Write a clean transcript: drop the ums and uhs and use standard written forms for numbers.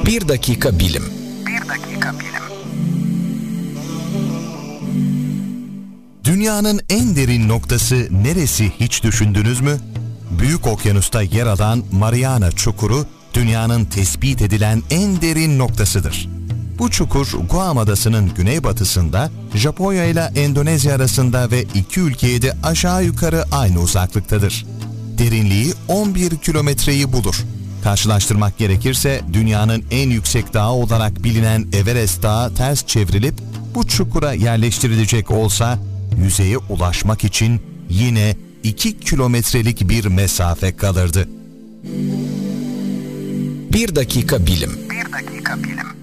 Bir dakika bilim. Dünyanın en derin noktası neresi hiç düşündünüz mü? Büyük Okyanus'ta yer alan Mariana Çukuru, dünyanın tespit edilen en derin noktasıdır. Bu çukur, Guam Adası'nın güneybatısında, Japonya ile Endonezya arasında ve iki ülkeye de aşağı yukarı aynı uzaklıktadır. Derinliği 11 kilometreyi bulur. Karşılaştırmak gerekirse dünyanın en yüksek dağı olarak bilinen Everest Dağı ters çevrilip bu çukura yerleştirilecek olsa yüzeye ulaşmak için yine 2 kilometrelik bir mesafe kalırdı. Bir dakika bilim.